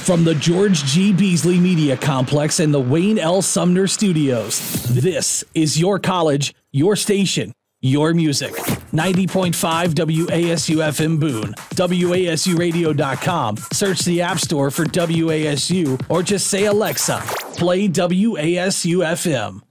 From the George G. Beasley Media Complex and the Wayne L. Sumner Studios, this is your college, your station, your music. 90.5 WASU FM Boone, WASUradio.com. Search the App Store for WASU or just say, Alexa, play WASU FM.